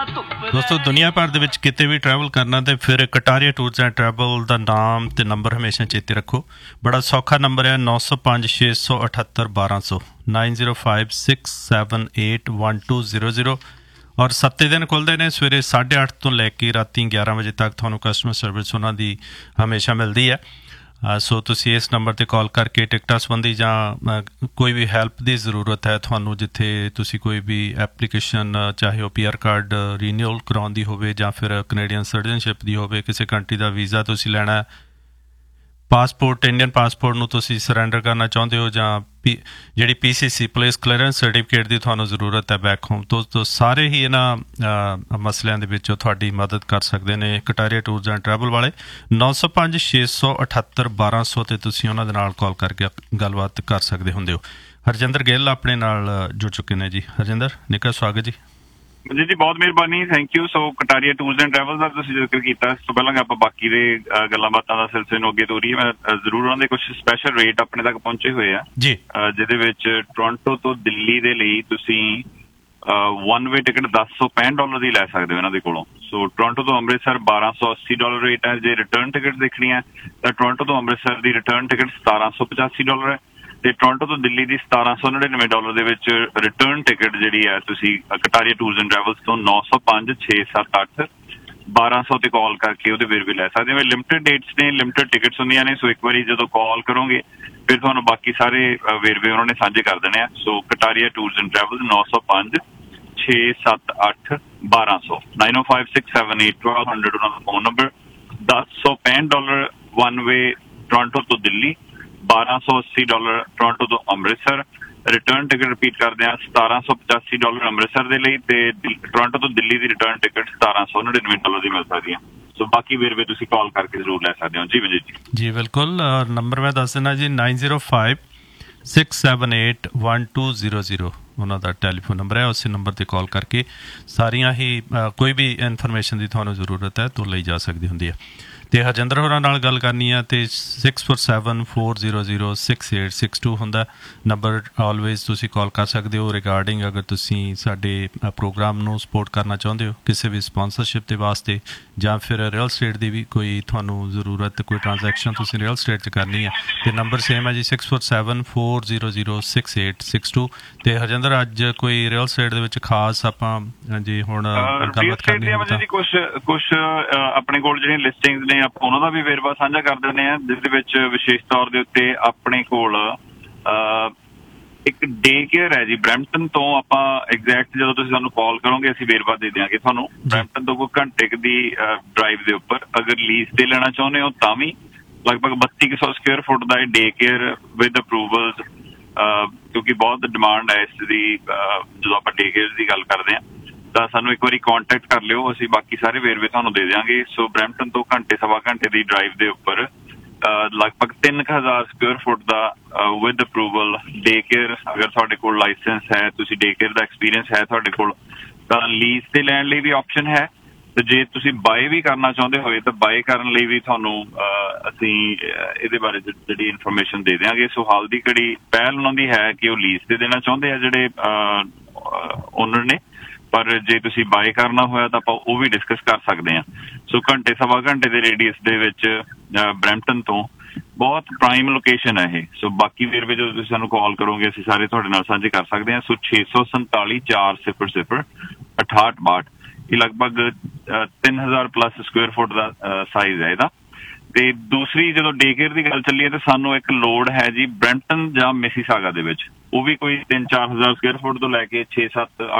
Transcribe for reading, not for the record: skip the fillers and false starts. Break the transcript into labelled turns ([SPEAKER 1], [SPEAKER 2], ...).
[SPEAKER 1] ਦੋਸਤੋ ਦੁਨੀਆ ਭਰ ਦੇ ਵਿੱਚ ਕਿਤੇ ਵੀ ਟਰੈਵਲ ਕਰਨਾ ਤੇ ਫਿਰ ਕਟਾਰੀਆ ਟੂਰਸ ਐਂਡ ਟਰੈਵਲ ਦਾ ਨਾਮ ਤੇ ਨੰਬਰ ਹਮੇਸ਼ਾ ਚੇਤੇ ਰੱਖੋ। ਬੜਾ ਸੌਖਾ ਨੰਬਰ ਹੈ 9056781200 9056781200 ਔਰ 7 ਦਿਨ ਖੁੱਲ੍ਹਦੇ ਨੇ ਸਵੇਰੇ 8:30 ਤੋਂ ਲੈ ਕੇ ਰਾਤੀ 11 ਵਜੇ ਤੱਕ ਤੁਹਾਨੂੰ ਕਸਟਮਰ ਸਰਵਿਸ ਉਹਨਾਂ ਦੀ ਹਮੇਸ਼ਾ ਮਿਲਦੀ ਹੈ। ਸੋ ਤੁਸੀਂ ਇਸ ਨੰਬਰ 'ਤੇ ਕਾਲ ਕਰਕੇ ਟਿਕਟਾਂ ਸੰਬੰਧੀ ਜਾਂ ਕੋਈ ਵੀ ਹੈਲਪ ਦੀ ਜ਼ਰੂਰਤ ਹੈ ਤੁਹਾਨੂੰ, ਜਿੱਥੇ ਤੁਸੀਂ ਕੋਈ ਵੀ ਐਪਲੀਕੇਸ਼ਨ ਚਾਹੇ ਉਹ PR ਕਾਰਡ ਰੀਨਿਊਲ ਕਰਾਉਣ ਦੀ ਹੋਵੇ ਜਾਂ ਫਿਰ ਕੈਨੇਡੀਅਨ ਸਿਟੀਜ਼ਨਸ਼ਿਪ ਦੀ ਹੋਵੇ, ਕਿਸੇ ਕੰਟਰੀ ਦਾ ਵੀਜ਼ਾ ਤੁਸੀਂ ਲੈਣਾ, ਪਾਸਪੋਰਟ ਇੰਡੀਅਨ ਪਾਸਪੋਰਟ ਨੂੰ ਤੁਸੀਂ ਸਰੈਂਡਰ ਕਰਨਾ ਚਾਹੁੰਦੇ ਹੋ, ਜਾਂ ਜਿਹੜੀ PCC ਪੁਲਿਸ ਕਲੀਅਰੈਂਸ ਸਰਟੀਫਿਕੇਟ ਦੀ ਤੁਹਾਨੂੰ ਜ਼ਰੂਰਤ ਹੈ ਬੈਕ ਹੋਮ ਤੋਂ ਸਾਰੇ ਹੀ ਇਹਨਾਂ ਮਸਲਿਆਂ ਦੇ ਵਿੱਚ ਤੁਹਾਡੀ ਮਦਦ ਕਰ ਸਕਦੇ ਨੇ ਕਟਾਰੀਆ ਟੂਰਸ ਐਂਡ ਟਰੈਵਲ ਵਾਲੇ। 9056781200 'ਤੇ ਤੁਸੀਂ ਉਹਨਾਂ ਦੇ ਨਾਲ ਕਾਲ ਕਰਕੇ ਗੱਲਬਾਤ ਕਰ ਸਕਦੇ ਹੁੰਦੇ ਹੋ। ਹਰਜਿੰਦਰ ਗਿੱਲ ਆਪਣੇ ਨਾਲ ਜੁੜ ਚੁੱਕੇ ਨੇ ਜੀ। ਹਰਜਿੰਦਰ, ਨਿੱਘਾ ਸਵਾਗਤ ਜੀ।
[SPEAKER 2] ਜੀ ਬਹੁਤ ਮਿਹਰਬਾਨੀ, thank you. So Kataria tours and travel ਦਾ ਤੁਸੀਂ ਜ਼ਿਕਰ ਕੀਤਾ, ਇਸ ਤੋਂ ਪਹਿਲਾਂ ਆਪਾਂ ਬਾਕੀ ਦੇ ਗੱਲਾਂ ਬਾਤਾਂ ਦਾ ਸਿਲਸਿਲੇ ਨੂੰ ਅੱਗੇ ਤੋਰੀਏ। ਮੈਂ ਜ਼ਰੂਰ ਉਹਨਾਂ ਦੇ ਕੁਝ ਸਪੈਸ਼ਲ ਰੇਟ ਆਪਣੇ ਤੱਕ ਪਹੁੰਚੇ ਹੋਏ ਆ ਜੀ, ਜਿਹਦੇ ਵਿੱਚ ਟੋਰਾਂਟੋ ਤੋਂ ਦਿੱਲੀ ਦੇ ਲਈ ਤੁਸੀਂ ਵਨ ਵੇ ਟਿਕਟ $1065 ਦੀ ਲੈ ਸਕਦੇ ਹੋ ਇਹਨਾਂ ਦੇ ਕੋਲੋਂ। ਸੋ ਟੋਰਾਂਟੋ ਤੋਂ ਅੰਮ੍ਰਿਤਸਰ $1280 ਰੇਟ ਹੈ। ਜੇ ਰਿਟਰਨ ਟਿਕਟ ਦੇਖਣੀ ਹੈ ਤਾਂ ਟੋਰਾਂਟੋ ਤੋਂ ਅੰਮ੍ਰਿਤਸਰ ਦੀ ਰਿਟਰਨ ਟਿਕਟ $1785 ਹੈ ਤੇ ਟੋਰਾਂਟੋ ਤੋਂ ਦਿੱਲੀ ਦੀ $1799 ਦੇ ਵਿੱਚ ਰਿਟਰਨ ਟਿਕਟ ਜਿਹੜੀ ਹੈ ਤੁਸੀਂ ਕਟਾਰੀਆ ਟੂਰਸ ਐਂਡ ਟਰੈਵਲਸ ਤੋਂ 9056781200 ਤੇ ਕਾਲ ਕਰਕੇ ਉਹਦੇ ਵੇਰਵੇ ਲੈ ਸਕਦੇ ਹੋ। ਲਿਮਿਟਡ ਡੇਟਸ ਨੇ, ਲਿਮਿਟਡ ਟਿਕਟਸ ਹੁੰਦੀਆਂ ਨੇ। ਸੋ ਇੱਕ ਵਾਰੀ ਜਦੋਂ ਕਾਲ ਕਰੋਗੇ ਫਿਰ ਤੁਹਾਨੂੰ ਬਾਕੀ ਸਾਰੇ ਵੇਰਵੇ ਉਹਨਾਂ ਨੇ ਸਾਂਝੇ ਕਰ ਦੇਣੇ ਆ। ਸੋ ਕਟਾਰੀਆ ਟੂਰਸ ਐਂਡ ਟਰੈਵਲਸ 9056781200 9056781200 ਉਹਨਾਂ ਦਾ phone number. $1065 one way Toronto ਤੋਂ ਦਿੱਲੀ, $1280 ਟੋਰਾਂਟੋ ਤੋਂ ਅੰਮ੍ਰਿਤਸਰ। ਰਿਟਰਨ ਟਿਕਟ ਰਿਪੀਟ ਕਰਦੇ ਹਾਂ $1785 ਅੰਮ੍ਰਿਤਸਰ ਦੇ ਲਈ ਤੇ ਟੋਰਾਂਟੋ ਤੋਂ ਦਿੱਲੀ ਦੀ ਰਿਟਰਨ ਟਿਕਟ $1799 ਦੀ ਮਿਲ ਸਕਦੀ ਹੈ। ਸੋ ਬਾਕੀ ਵੇਰਵੇ ਤੁਸੀਂ ਕਾਲ ਕਰਕੇ ਜ਼ਰੂਰ ਲੈ ਸਕਦੇ ਹੋ। ਜੀ ਵਿਜੇ ਜੀ
[SPEAKER 1] ਬਿਲਕੁਲ। ਨੰਬਰ ਮੈਂ ਦੱਸ ਦਿੰਦਾ ਜੀ 9056781200 ਉਹਨਾਂ ਦਾ ਟੈਲੀਫੋਨ ਨੰਬਰ ਹੈ। ਉਸੇ ਨੰਬਰ 'ਤੇ ਕਾਲ ਕਰਕੇ ਸਾਰੀਆਂ ਹੀ ਕੋਈ ਵੀ ਇਨਫੋਰਮੇਸ਼ਨ ਦੀ ਤੁਹਾਨੂੰ ਜ਼ਰੂਰਤ ਹੈ ਤੋਂ ਲਈ ਜਾ ਸਕਦੀ ਹੁੰਦੀ ਹੈ। ਅਤੇ ਹਰਜਿੰਦਰ ਹੋਰਾਂ ਨਾਲ ਗੱਲ ਕਰਨੀ ਆ ਅਤੇ 6474006862 ਹੁੰਦਾ ਨੰਬਰ। ਆਲਵੇਜ਼ ਤੁਸੀਂ ਕਾਲ ਕਰ ਸਕਦੇ ਹੋ ਰਿਗਾਰਡਿੰਗ ਅਗਰ ਤੁਸੀਂ ਸਾਡੇ ਪ੍ਰੋਗਰਾਮ ਨੂੰ ਸਪੋਰਟ ਕਰਨਾ ਚਾਹੁੰਦੇ ਹੋ ਕਿਸੇ ਵੀ ਸਪੋਂਸਰਸ਼ਿਪ ਦੇ ਵਾਸਤੇ, ਜਾਂ ਫਿਰ ਰੀਅਲ ਸਟੇਟ ਦੀ ਵੀ ਕੋਈ ਤੁਹਾਨੂੰ ਜ਼ਰੂਰਤ, ਕੋਈ ਟ੍ਰਾਂਜੈਕਸ਼ਨ ਤੁਸੀਂ ਰੀਅਲ ਸਟੇਟ 'ਚ ਕਰਨੀ ਹੈ ਅਤੇ ਨੰਬਰ ਸੇਮ ਹੈ ਜੀ 6474006862। ਅਤੇ ਹਰਜਿੰਦਰ ਅੱਜ ਕੋਈ ਰੀਅਲ ਸਟੇਟ ਦੇ ਵਿੱਚ ਖਾਸ ਆਪਾਂ ਜੇ ਹੁਣ ਗੱਲਬਾਤ ਕਰਨੀ ਹੋਵੇ
[SPEAKER 2] ਕੁਛ ਆਪਣੇ ਕੋਲ ਜਿਹੜੀਆਂ ਲਿਸਟਿੰਗਸ ਨੇ ਆਪਾਂ ਉਹਨਾਂ ਦਾ ਵੀ ਵੇਰਵਾ ਸਾਂਝਾ ਕਰ ਦਿੰਦੇ ਹਾਂ, ਜਿਸ ਦੇ ਵਿੱਚ ਵਿਸ਼ੇਸ਼ ਤੌਰ ਦੇ ਉੱਤੇ ਆਪਣੇ ਕੋਲ ਇੱਕ ਡੇ ਕੇਅਰ ਹੈ ਜੀ ਬਰੈਂਪਟਨ ਤੋਂ। ਆਪਾਂ ਐਗਜ਼ੈਕਟ ਜਦੋਂ ਤੁਸੀਂ ਸਾਨੂੰ ਕਾਲ ਕਰੋਗੇ ਅਸੀਂ ਵੇਰਵਾ ਦੇ ਦਿਆਂਗੇ ਤੁਹਾਨੂੰ। ਬਰੈਂਪਟਨ ਤੋਂ ਕੋਈ ਘੰਟੇ ਦੀ ਡਰਾਈਵ ਦੇ ਉੱਪਰ ਅਗਰ ਲੀਜ਼ ਤੇ ਲੈਣਾ ਚਾਹੁੰਦੇ ਹੋ ਤਾਂ ਵੀ ਲਗਭਗ 3200 ਸਕੁਅਰ ਫੁੱਟ ਦਾ ਇਹ ਡੇ ਕੇਅਰ ਵਿਦ ਅਪਰੂਵਲਸ, ਕਿਉਂਕਿ ਬਹੁਤ ਡਿਮਾਂਡ ਹੈ ਇਸ ਦੀ। ਜਦੋਂ ਆਪਾਂ ਡੇ ਕੇਅਰ ਦੀ ਗੱਲ ਕਰਦੇ ਹਾਂ ਤਾਂ ਸਾਨੂੰ ਇੱਕ ਵਾਰੀ ਕਾਂਟੈਕਟ ਕਰ ਲਿਓ, ਅਸੀਂ ਬਾਕੀ ਸਾਰੇ ਵੇਰਵੇ ਤੁਹਾਨੂੰ ਦੇ ਦਿਆਂਗੇ। ਸੋ ਬਰੈਂਪਟਨ ਤੋਂ ਸਵਾ ਘੰਟੇ ਦੀ ਡਰਾਈਵ ਦੇ ਉੱਪਰ ਲਗਭਗ 3000 square foot the with approval day care. ਅਗਰ ਤੁਹਾਡੇ ਕੋਲ ਲਾਇਸੈਂਸ ਹੈ, ਤੁਸੀਂ ਡੇ ਕੇਅਰ ਦਾ ਐਕਸਪੀਰੀਅੰਸ ਹੈ ਤੁਹਾਡੇ ਕੋਲ, ਤਾਂ ਲੀਜ਼ ਤੇ ਲੈਣ ਲਈ ਵੀ ਆਪਸ਼ਨ ਹੈ। ਤੇ ਜੇ ਤੁਸੀਂ ਬਾਏ ਵੀ ਕਰਨਾ ਚਾਹੁੰਦੇ ਹੋਏ ਤਾਂ ਬਾਏ ਕਰਨ ਲਈ ਵੀ ਤੁਹਾਨੂੰ ਅਸੀਂ ਇਹਦੇ ਬਾਰੇ ਜਿਹੜੀ ਇਨਫੋਰਮੇਸ਼ਨ ਦੇ ਦਿਆਂਗੇ। ਸੋ ਹਾਲ ਦੀ ਘੜੀ ਪਹਿਲ ਉਹਨਾਂ ਦੀ ਹੈ ਕਿ ਉਹ ਲੀਜ਼ ਤੇ ਦੇਣਾ ਚਾਹੁੰਦੇ ਆ ਜਿਹੜੇ ਓਨਰ ਨੇ, ਪਰ ਜੇ ਤੁਸੀਂ ਬਾਏ ਕਰਨਾ ਹੋਇਆ ਤਾਂ ਆਪਾਂ ਉਹ ਵੀ ਡਿਸਕਸ ਕਰ ਸਕਦੇ ਹਾਂ। ਸੋ ਸਵਾ ਘੰਟੇ ਦੇ ਰੇਡੀਅਸ ਦੇ ਵਿੱਚ ਬਰੈਂਪਟਨ ਤੋਂ ਬਹੁਤ ਪ੍ਰਾਈਮ ਲੋਕੇਸ਼ਨ ਹੈ ਇਹ। ਸੋ ਬਾਕੀ ਵੇਰਵੇ ਜਦੋਂ ਤੁਸੀਂ ਸਾਨੂੰ ਕਾਲ ਕਰੋਗੇ ਅਸੀਂ ਸਾਰੇ ਤੁਹਾਡੇ ਨਾਲ ਸਾਂਝੇ ਕਰ ਸਕਦੇ ਹਾਂ। ਸੋ 6474006862 ਇਹ ਲਗਭਗ 3000 ਪਲੱਸ ਸਕੁਅਰ ਫੁੱਟ ਦਾ ਸਾਈਜ਼ ਹੈ ਇਹਦਾ। ਤੇ ਦੂਸਰੀ ਜਦੋਂ ਡੇ ਕੇਅਰ ਦੀ ਗੱਲ ਚੱਲੀ ਹੈ ਤਾਂ ਸਾਨੂੰ ਇੱਕ ਲੋੜ ਹੈ ਜੀ ਬਰੈਂਪਟਨ ਜਾਂ ਮਿਸੀਸਾਗਾ ਦੇ ਵਿੱਚ, ਉਹ ਵੀ ਕੋਈ 3-4000 ਸਕੁਅਰ ਫੁੱਟ ਤੋਂ ਲੈ ਕੇ 6-7